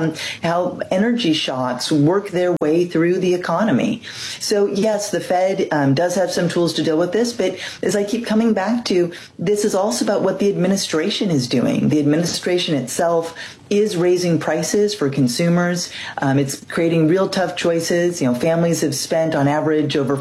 energy shocks work their way through the economy. So yes, the Fed does have some tools to deal with this, but as I keep coming back to, this is also about what the administration is doing. The administration itself is raising prices for consumers. It's creating real tough choices. Families have spent on average around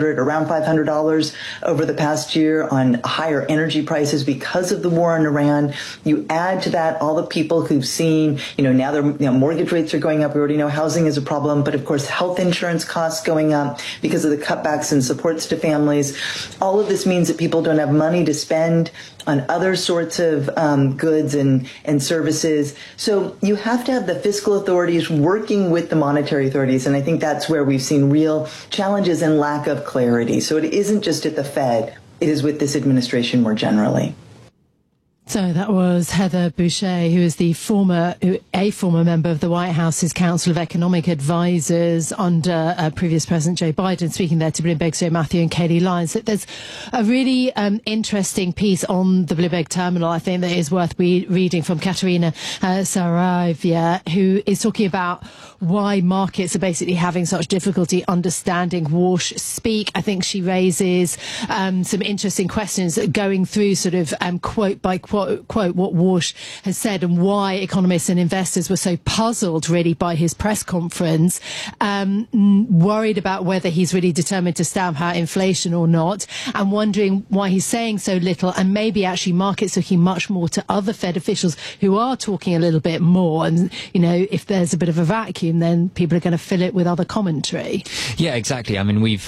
$500 over the past year on higher energy prices because of the war in Iran. You add to that all the people who've seen, now their mortgage rates are going up. We already know housing is a problem, but of course health insurance costs going up because of the cutbacks in supports to families. All of this means that people don't have money to spend on other sorts of goods and services. So you have to have the fiscal authorities working with the monetary authorities. And I think that's where we've seen real challenges and lack of clarity. So it isn't just at the Fed. It is with this administration more generally. So that was Heather Boushey, who is a former member of the White House's Council of Economic Advisors under previous President Joe Biden, speaking there to Bloomberg's Joe Matthew and Katie Lyons. There's a really interesting piece on the Bloomberg terminal, I think, that is worth reading from Katerina Saravia, who is talking about why markets are basically having such difficulty understanding Warsh speak. I think she raises some interesting questions going through sort of quote by quote what Warsh has said and why economists and investors were so puzzled really by his press conference, worried about whether he's really determined to stamp out inflation or not, and wondering why he's saying so little, and maybe actually markets looking much more to other Fed officials who are talking a little bit more. And, if there's a bit of a vacuum, then people are going to fill it with other commentary. Yeah, exactly. I mean, we're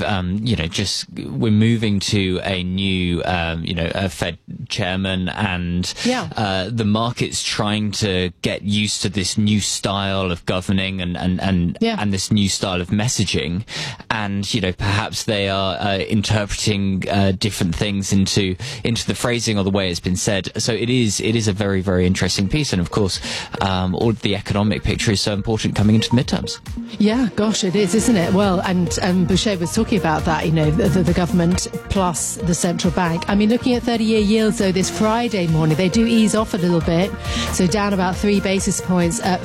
moving to a new, a Fed chairman, and the market's trying to get used to this new style of governing and this new style of messaging, and perhaps they are interpreting different things into the phrasing or the way it's been said. So it is a very, very interesting piece, and of course, all of the economic picture is so important coming into the midterms. Yeah, gosh, it is, isn't it? Well, and Boushey was talking about that, the government plus the central bank. I mean, looking at 30-year yields, though, this Friday morning, they do ease off a little bit, so down about 3 basis points at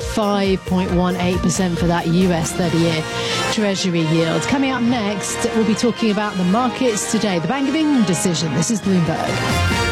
5.18% for that US 30-year Treasury yield. Coming up next, we'll be talking about the markets today, the Bank of England decision. This is Bloomberg.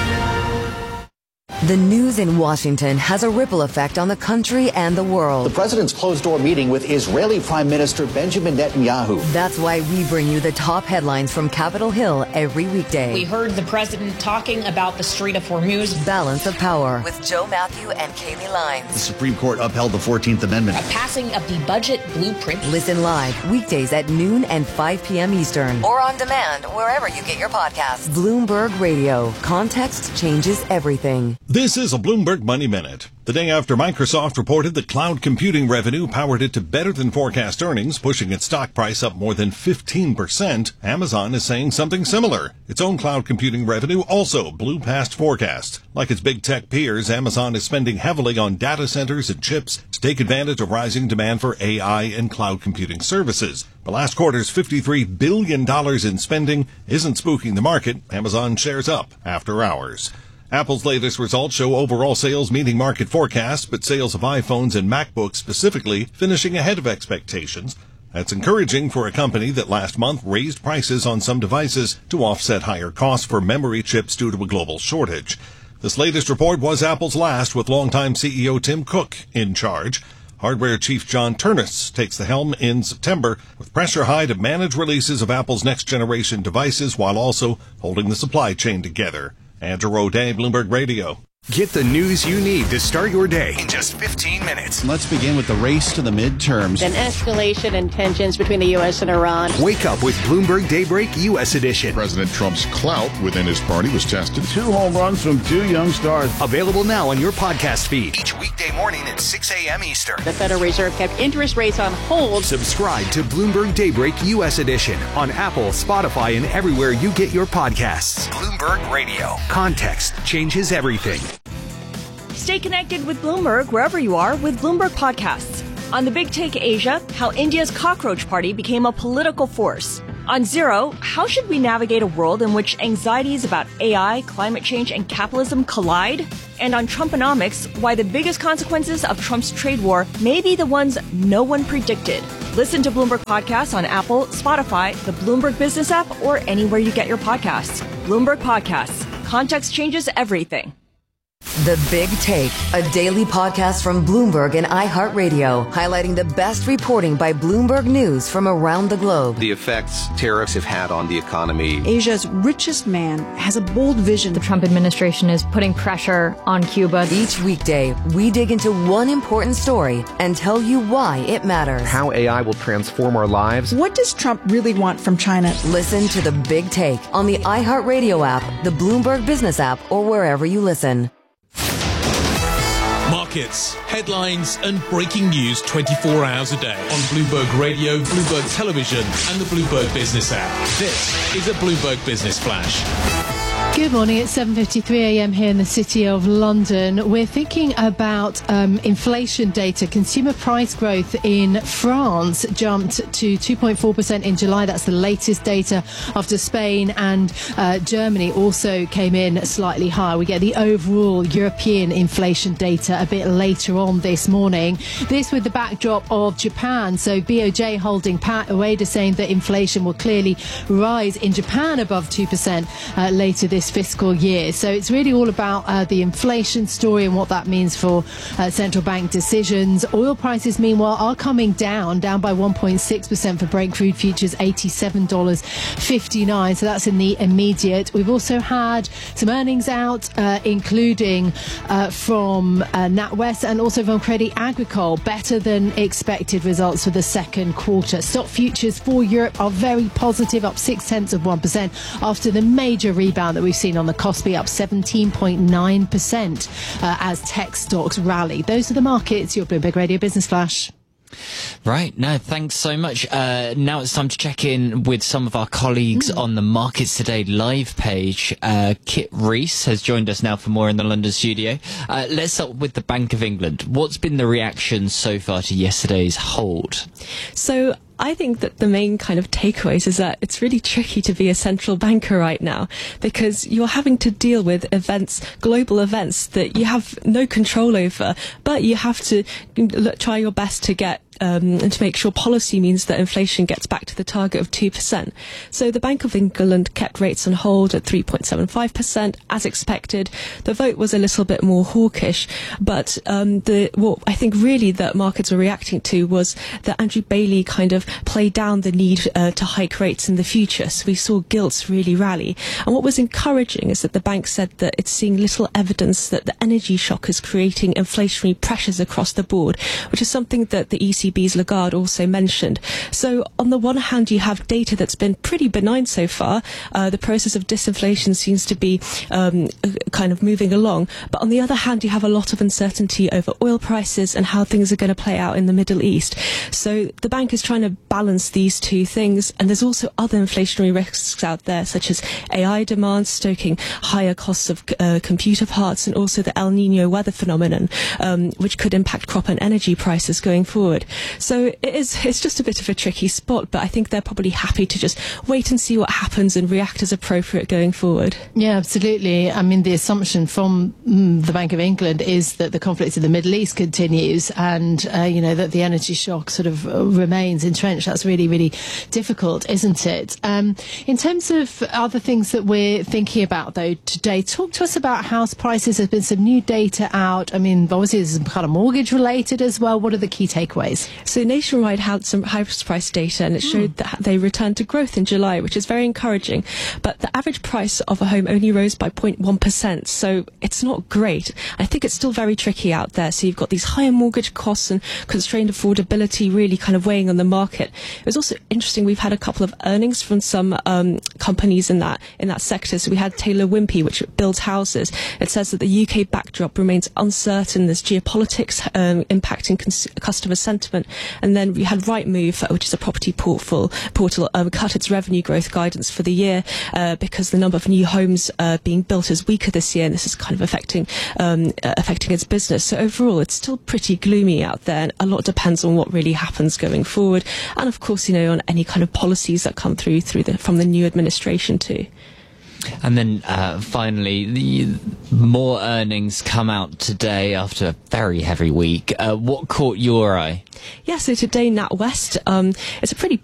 The news in Washington has a ripple effect on the country and the world. The president's closed-door meeting with Israeli Prime Minister Benjamin Netanyahu. That's why we bring you the top headlines from Capitol Hill every weekday. We heard the president talking about the Strait of Hormuz. Balance of Power with Joe Matthew and Katie Lyons. The Supreme Court upheld the 14th Amendment. A passing of the budget blueprint. Listen live weekdays at noon and 5 p.m. Eastern. Or on demand wherever you get your podcasts. Bloomberg Radio. Context changes everything. This is a Bloomberg Money Minute. The day after Microsoft reported that cloud computing revenue powered it to better than forecast earnings, pushing its stock price up more than 15%, Amazon is saying something similar. Its own cloud computing revenue also blew past forecasts. Like its big tech peers, Amazon is spending heavily on data centers and chips to take advantage of rising demand for AI and cloud computing services. The last quarter's $53 billion in spending isn't spooking the market. Amazon shares up after hours. Apple's latest results show overall sales meeting market forecasts, but sales of iPhones and MacBooks specifically finishing ahead of expectations. That's encouraging for a company that last month raised prices on some devices to offset higher costs for memory chips due to a global shortage. This latest report was Apple's last, with longtime CEO Tim Cook in charge. Hardware chief John Ternus takes the helm in September, with pressure high to manage releases of Apple's next-generation devices while also holding the supply chain together. Andrew O'Day, Bloomberg Radio. Get the news you need to start your day in just 15 minutes. Let's begin with the race to the midterms. An escalation in tensions between the U.S. and Iran. Wake up with Bloomberg Daybreak U.S. edition. President Trump's clout within his party was tested. 2 home runs from 2 young stars. Available now on your podcast feed each weekday morning at 6 a.m. Eastern. The Federal Reserve kept interest rates on hold. Subscribe to Bloomberg Daybreak U.S. edition on Apple, Spotify, and everywhere you get your podcasts. Bloomberg Radio. Context changes everything. Stay connected with Bloomberg wherever you are with Bloomberg Podcasts. On The Big Take Asia, how India's cockroach party became a political force. On Zero, how should we navigate a world in which anxieties about AI, climate change, and capitalism collide? And on Trumponomics, why the biggest consequences of Trump's trade war may be the ones no one predicted. Listen to Bloomberg Podcasts on Apple, Spotify, the Bloomberg Business app, or anywhere you get your podcasts. Bloomberg Podcasts. Context changes everything. The Big Take, a daily podcast from Bloomberg and iHeartRadio, highlighting the best reporting by Bloomberg News from around the globe. The effects tariffs have had on the economy. Asia's richest man has a bold vision. The Trump administration is putting pressure on Cuba. Each weekday, we dig into one important story and tell you why it matters. How AI will transform our lives. What does Trump really want from China? Listen to The Big Take on the iHeartRadio app, the Bloomberg Business app, or wherever you listen. Markets, headlines and breaking news 24 hours a day on Bloomberg Radio, Bloomberg Television and the Bloomberg Business app. This is a Bloomberg Business Flash. Good morning. It's 7:53 a.m. here in the City of London. We're thinking about inflation data. Consumer price growth in France jumped to 2.4% in July. That's the latest data, after Spain and Germany also came in slightly higher. We get the overall European inflation data a bit later on this morning. This with the backdrop of Japan. So BOJ holding Pat Ueda saying that inflation will clearly rise in Japan above 2% later this fiscal year. So it's really all about the inflation story and what that means for central bank decisions. Oil prices, meanwhile, are coming down by 1.6% for Brent crude futures, $87.59. So that's in the immediate. We've also had some earnings out, including from NatWest and also from Crédit Agricole. Better than expected results for the second quarter. Stock futures for Europe are very positive, up 0.6% after the major rebound that we've seen on the Kospi, up 17.9% as tech stocks rally. Those are the markets. Your Bloomberg Radio Business Flash. Right. No, thanks so much. Now it's time to check in with some of our colleagues on the Markets Today live page. Kit Rees has joined us now for more in the London studio. Let's start with the Bank of England. What's been the reaction so far to yesterday's hold? So I think that the main kind of takeaways is that it's really tricky to be a central banker right now, because you're having to deal with events, global events that you have no control over, but you have to try your best to get and to make sure policy means that inflation gets back to the target of 2%. So the Bank of England kept rates on hold at 3.75%, as expected. The vote was a little bit more hawkish, but what I think really that markets were reacting to was that Andrew Bailey kind of played down the need to hike rates in the future. So we saw gilts really rally. And what was encouraging is that the bank said that it's seeing little evidence that the energy shock is creating inflationary pressures across the board, which is something that the ECB ECB's Lagarde also mentioned. So on the one hand, you have data that's been pretty benign so far. The process of disinflation seems to be kind of moving along. But on the other hand, you have a lot of uncertainty over oil prices and how things are going to play out in the Middle East. So the bank is trying to balance these two things. And there's also other inflationary risks out there, such as AI demand, stoking higher costs of computer parts, and also the El Nino weather phenomenon, which could impact crop and energy prices going forward. So it's just a bit of a tricky spot, but I think they're probably happy to just wait and see what happens and react as appropriate going forward. Yeah, absolutely. I mean, the assumption from the Bank of England is that the conflict in the Middle East continues and, that the energy shock sort of remains entrenched. That's really, really difficult, isn't it? In terms of other things that we're thinking about, though, today, talk to us about house prices. There's been some new data out. I mean, obviously, there's some kind of mortgage related as well. What are the key takeaways? So Nationwide had some house price data, and it showed that they returned to growth in July, which is very encouraging. But the average price of a home only rose by 0.1%, so it's not great. I think it's still very tricky out there. So you've got these higher mortgage costs and constrained affordability really kind of weighing on the market. It was also interesting. We've had a couple of earnings from some companies in that sector. So we had Taylor Wimpey, which builds houses. It says that the UK backdrop remains uncertain. There's geopolitics impacting customer sentiment. And then we had Rightmove, which is a property portal, cut its revenue growth guidance for the year because the number of new homes being built is weaker this year, and this is kind of affecting its business. So overall, it's still pretty gloomy out there, and a lot depends on what really happens going forward, and of course, on any kind of policies that come through from the new administration too. And then finally, the more earnings come out today after a very heavy week. What caught your eye? Yeah, so today NatWest, it's a pretty